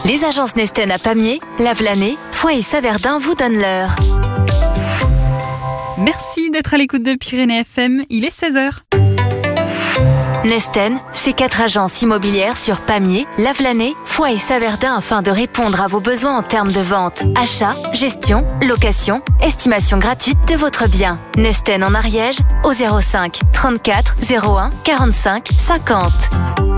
Les agences Nesten à Pamiers, Lavelanet, Foix et Saverdun vous donnent l'heure. Merci d'être à l'écoute de Pyrénées FM, il est 16h. Nesten, c'est 4 agences immobilières sur Pamiers, Lavelanet, Foix et Saverdun afin de répondre à vos besoins en termes de vente, achat, gestion, location, estimation gratuite de votre bien. Nesten en Ariège au 05 34 01 45 50.